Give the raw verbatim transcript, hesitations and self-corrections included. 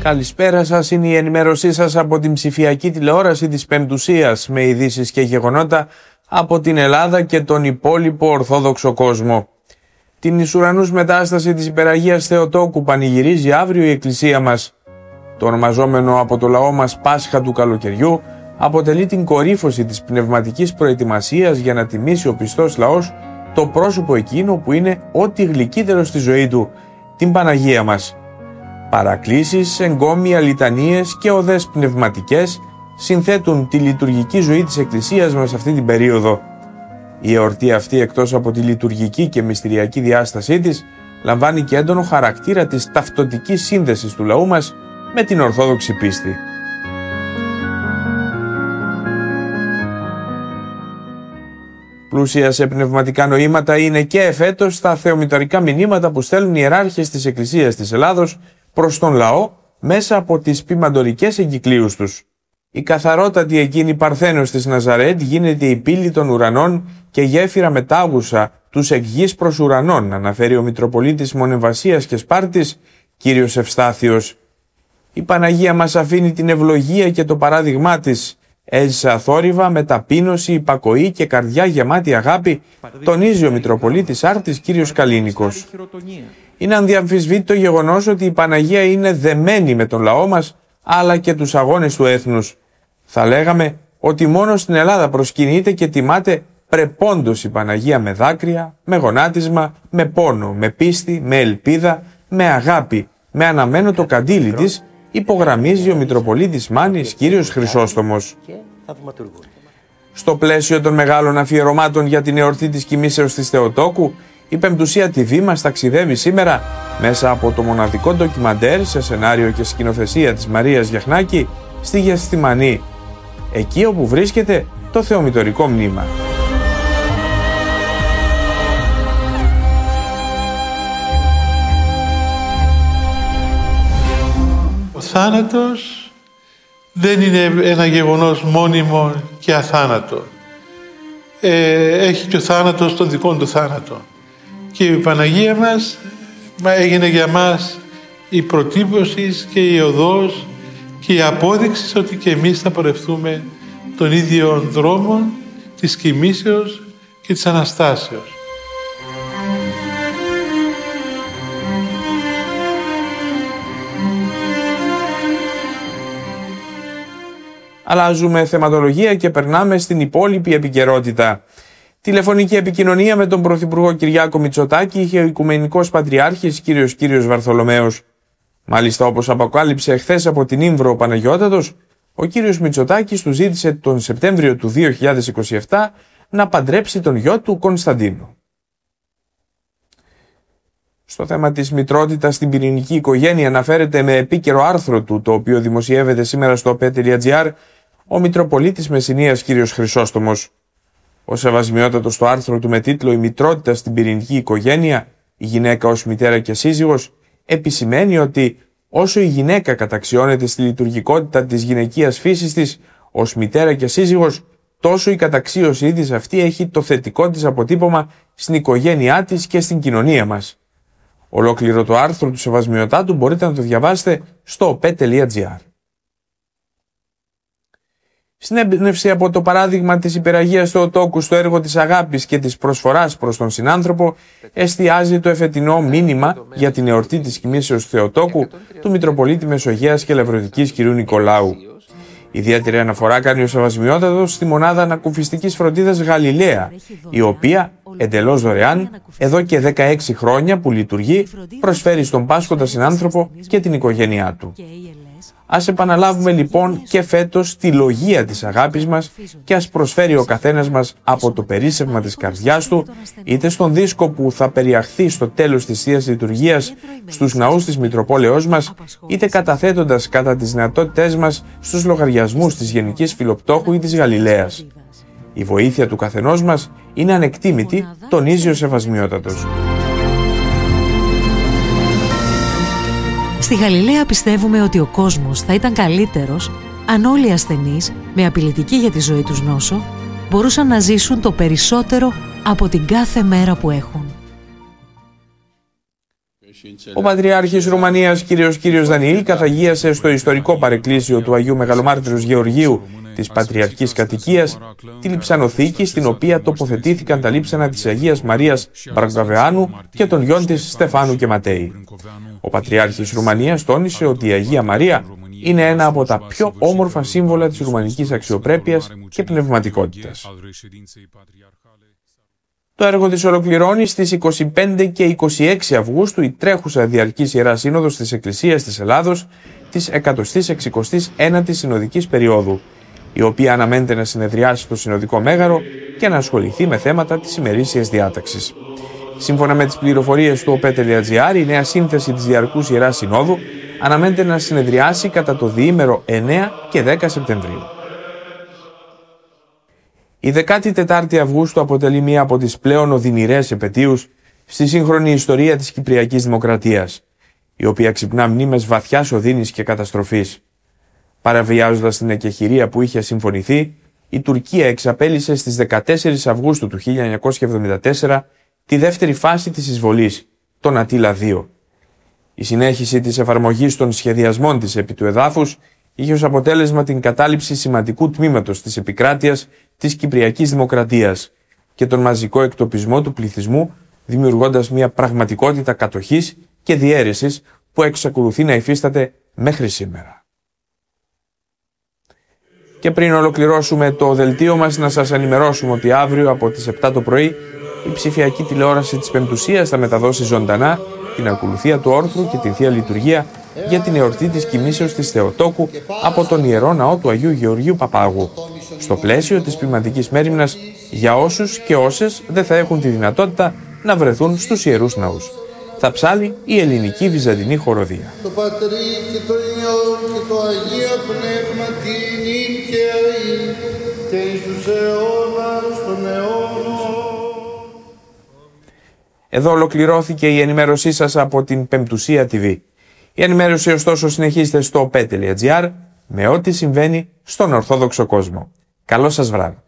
Καλησπέρα σας, είναι η ενημέρωσή σας από την ψηφιακή τηλεόραση της Πεμπτουσίας με ειδήσεις και γεγονότα από την Ελλάδα και τον υπόλοιπο Ορθόδοξο κόσμο. Την εις ουρανούς μετάσταση της Υπεραγίας Θεοτόκου πανηγυρίζει αύριο η Εκκλησία μας. Το ονομαζόμενο από το λαό μας Πάσχα του καλοκαιριού αποτελεί την κορύφωση της πνευματικής προετοιμασίας για να τιμήσει ο πιστός λαός το πρόσωπο εκείνο που είναι ό,τι γλυκύτερο στη ζωή του, την Παναγία μας. Παρακλήσεις, εγκόμια, λιτανίες και οδές πνευματικές συνθέτουν τη λειτουργική ζωή της Εκκλησίας μας αυτή την περίοδο. Η εορτή αυτή, εκτός από τη λειτουργική και μυστηριακή διάστασή της, λαμβάνει και έντονο χαρακτήρα της ταυτοτικής σύνδεσης του λαού μας με την Ορθόδοξη πίστη. Πλούσια σε πνευματικά νοήματα είναι και εφέτος τα θεομητορικά μηνύματα που στέλνουν οι ιεράρχες της Εκκλησίας της Ελλάδος προς τον λαό μέσα από τις ποιμαντορικές εγκυκλίους τους. Η καθαρότατη εκείνη Παρθένος της Ναζαρέτ γίνεται η πύλη των ουρανών και γέφυρα μετάγουσα τους εκ γης προς ουρανών, αναφέρει ο Μητροπολίτης Μονεμβασίας και Σπάρτης, κύριος Ευστάθιος. Η Παναγία μας αφήνει την ευλογία και το παράδειγμά της. Έζησε αθόρυβα με ταπείνωση, υπακοή και καρδιά γεμάτη αγάπη, τονίζει ο Μητροπολίτης Άρτης κύριος Καλίνικος. Είναι ανδιαμφισβήτητο το γεγονός ότι η Παναγία είναι δεμένη με τον λαό μας, αλλά και τους αγώνες του έθνους. Θα λέγαμε ότι μόνο στην Ελλάδα προσκυνείται και τιμάται πρεπόντως η Παναγία με δάκρυα, με γονάτισμα, με πόνο, με πίστη, με ελπίδα, με αγάπη, με αναμένο το καντήλι της, υπογραμμίζει ο Μητροπολίτης Μάνης κύριος Χρυσόστομος. Στο πλαίσιο των μεγάλων αφιερωμάτων για την εορτή της κοιμήσεως της Θεοτόκου, η Πεμπτουσία τι βι μας ταξιδεύει σήμερα μέσα από το μοναδικό ντοκιμαντέρ σε σενάριο και σκηνοθεσία της Μαρίας Γιαχνάκη στη Γεθσιμανή, εκεί όπου βρίσκεται το θεομητορικό μνήμα. Ο θάνατος δεν είναι ένα γεγονός μόνιμο και αθάνατο. Ε, έχει και ο θάνατος τον δικό του θάνατο. Και η Παναγία μας έγινε για μας η προτύπωση και η οδός και η απόδειξη ότι και εμείς θα πορευτούμε τον ίδιο δρόμο της κοιμήσεως και της Αναστάσεως. Αλλάζουμε θεματολογία και περνάμε στην υπόλοιπη επικαιρότητα. Τηλεφωνική επικοινωνία με τον Πρωθυπουργό Κυριάκο Μητσοτάκη είχε ο Οικουμενικός Πατριάρχης κύριος Κύριος Βαρθολομαίος. Μάλιστα, όπως αποκάλυψε χθες από την Ήμβρο ο Παναγιώτατος, ο κύριος Μητσοτάκης του ζήτησε τον Σεπτέμβριο του δύο χιλιάδες είκοσι επτά να παντρέψει τον γιο του Κωνσταντίνο. Στο θέμα της μητρότητας στην πυρηνική οικογένεια αναφέρεται με επίκαιρο άρθρο του, το οποίο δημοσιεύεται σήμερα στο ο πι τελεία τζι άρ, ο Μητροπολίτης Μεσσηνίας κύριος Χρυσόστομος. Ο σεβασμιότατος στο άρθρο του με τίτλο «Η μητρότητα στην πυρηνική οικογένεια, η γυναίκα ως μητέρα και σύζυγος» επισημαίνει ότι όσο η γυναίκα καταξιώνεται στη λειτουργικότητα της γυναικείας φύσης της ως μητέρα και σύζυγος, τόσο η καταξίωσή της αυτή έχει το θετικό της αποτύπωμα στην οικογένειά της και στην κοινωνία μας. Ολόκληρο το άρθρο του σεβασμιωτάτου μπορείτε να το διαβάσετε στο ο πι τελεία τζι άρ. Στην έμπνευση από το παράδειγμα της Υπεραγίας Θεοτόκου στο έργο της αγάπης και της προσφοράς προς τον συνάνθρωπο, εστιάζει το εφετινό μήνυμα για την εορτή της κοιμήσεως Θεοτόκου του Μητροπολίτη Μεσογείας και Λευρωτικής κ. Νικολάου. Ιδιαίτερη αναφορά κάνει ο Σεβασμιότατος στη μονάδα ανακουφιστικής φροντίδας Γαλιλαία, η οποία εντελώς δωρεάν, εδώ και δεκαέξι χρόνια που λειτουργεί, προσφέρει στον πάσχοντα συνάνθρωπο και την οικογένειά του. Ας επαναλάβουμε λοιπόν και φέτος τη λογία της αγάπης μας και ας προσφέρει ο καθένας μας από το περίσσευμα της καρδιάς του, είτε στον δίσκο που θα περιαχθεί στο τέλος της Θείας Λειτουργίας στους ναούς της Μητροπόλεως μας, είτε καταθέτοντας κατά τις δυνατότητές μας στους λογαριασμούς της Γενικής Φιλοπτώχου ή της Γαλιλαίας. Η βοήθεια του καθενός μας είναι ανεκτήμητη, τονίζει ο Σεβασμιότατος. Στη Γαλιλαία πιστεύουμε ότι ο κόσμος θα ήταν καλύτερος αν όλοι οι ασθενείς με απειλητική για τη ζωή τους νόσο μπορούσαν να ζήσουν το περισσότερο από την κάθε μέρα που έχουν. Ο Πατριάρχης Ρουμανίας κ. Κύριος Δανιήλ καθαγίασε στο ιστορικό παρεκκλήσιο του Αγίου Μεγαλομάρτυρος Γεωργίου της Πατριαρχικής Κατοικίας τη λειψανοθήκη στην οποία τοποθετήθηκαν τα λείψανα της Αγίας Μαρίας Μπραγκαβεάνου και των γιών της Στεφάνου και Ματέη. Ο Πατριάρχης Ρουμανίας τόνισε ότι η Αγία Μαρία είναι ένα από τα πιο όμορφα σύμβολα της ρουμανικής αξιοπρέπειας και πνευματικότητας. Το έργο της ολοκληρώνει στις είκοσι πέντε και είκοσι έξι Αυγούστου η τρέχουσα διαρκής Ιερά Σύνοδος της Εκκλησίας της Ελλάδος της εκατοστή εξηκοστή ένατη Συνοδικής Περίοδου, η οποία αναμένεται να συνεδριάσει στο Συνοδικό Μέγαρο και να ασχοληθεί με θέματα της ημερήσιας διάταξης. Σύμφωνα με τις πληροφορίες του οπέ.gr, η νέα σύνθεση της Διαρκούς Ιεράς Συνόδου αναμένεται να συνεδριάσει κατά το διήμερο εννέα και δέκα Σεπτεμβρίου. Η δεκάτη τετάρτη Αυγούστου αποτελεί μία από τις πλέον οδυνηρές επετείους στη σύγχρονη ιστορία της Κυπριακής Δημοκρατίας, η οποία ξυπνά μνήμες βαθιάς οδύνης και καταστροφής. Παραβιάζοντας την εκεχηρία που είχε συμφωνηθεί, η Τουρκία εξαπέλυσε στις δεκατέσσερις Αυγούστου του χίλια εννιακόσια εβδομήντα τέσσερα τη δεύτερη φάση της εισβολής, τον Αττήλα δύο. Η συνέχιση της εφαρμογής των σχεδιασμών της επί του εδάφους είχε ως αποτέλεσμα την κατάληψη σημαντικού τμήματος της επικράτειας της Κυπριακής Δημοκρατίας και τον μαζικό εκτοπισμό του πληθυσμού, δημιουργώντας μια πραγματικότητα κατοχής και διαίρεσης που εξακολουθεί να υφίσταται μέχρι σήμερα. Και πριν ολοκληρώσουμε το δελτίο μας, να σας ενημερώσουμε ότι αύριο από τις επτά το πρωί η ψηφιακή τηλεόραση της Πεμπτουσίας θα μεταδώσει ζωντανά την ακολουθία του όρθρου και την Θεία Λειτουργία για την εορτή της κοιμήσεως της Θεοτόκου από τον Ιερό Ναό του Αγίου Γεωργίου Παπάγου, στο πλαίσιο της ποιηματικής μέριμνας για όσους και όσες δεν θα έχουν τη δυνατότητα να βρεθούν στους Ιερούς Ναούς. Θα ψάλει η ελληνική βυζαντινή χοροδία. Το Πατρί και το Υιό και το Αγία Πνεύματι νυν και αεί και εις τους αιώνας των αιώνων. Εδώ ολοκληρώθηκε η ενημέρωσή σας από την Πεμπτουσία τι βι. Η ενημέρωση ωστόσο συνεχίζεται στο οπέ.gr με ό,τι συμβαίνει στον Ορθόδοξο κόσμο. Καλό σας βράδυ.